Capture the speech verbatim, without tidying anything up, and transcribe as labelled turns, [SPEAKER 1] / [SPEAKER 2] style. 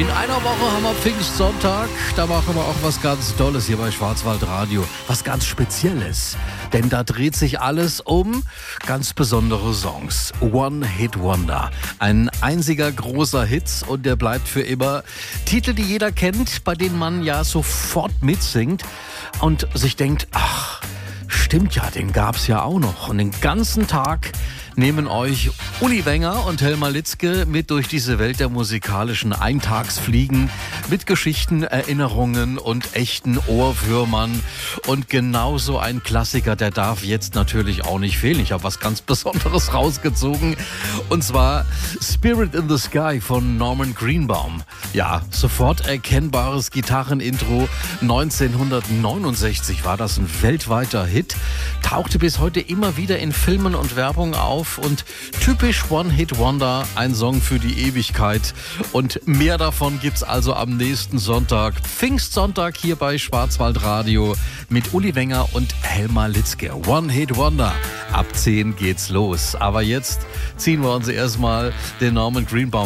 [SPEAKER 1] In einer Woche haben wir Pfingstsonntag. Da machen wir auch was ganz Tolles hier bei Schwarzwaldradio. Was ganz Spezielles. Denn da dreht sich alles um ganz besondere Songs. One Hit Wonder. Ein einziger großer Hit und der bleibt für immer. Titel, die jeder kennt, bei denen man ja sofort mitsingt und sich denkt, ach, stimmt ja, den gab's ja auch noch. Und den ganzen Tag nehmen euch Uli Wenger und Helma Litzke mit durch diese Welt der musikalischen Eintagsfliegen mit Geschichten, Erinnerungen und echten Ohrwürmern. Und genauso ein Klassiker, der darf jetzt natürlich auch nicht fehlen. Ich habe was ganz Besonderes rausgezogen und zwar Spirit in the Sky von Norman Greenbaum. Ja, sofort erkennbares Gitarrenintro. neunzehnhundertneunundsechzig war das ein weltweiter Hit, tauchte bis heute immer wieder in Filmen und Werbung auf und typisch One-Hit-Wonder, ein Song für die Ewigkeit. Und mehr davon gibt's also am nächsten Sonntag, Pfingstsonntag hier bei Schwarzwaldradio mit Uli Wenger und Helma Litzke. One-Hit-Wonder. Ab zehn geht's los. Aber jetzt ziehen wir uns erstmal den Norman Greenbaum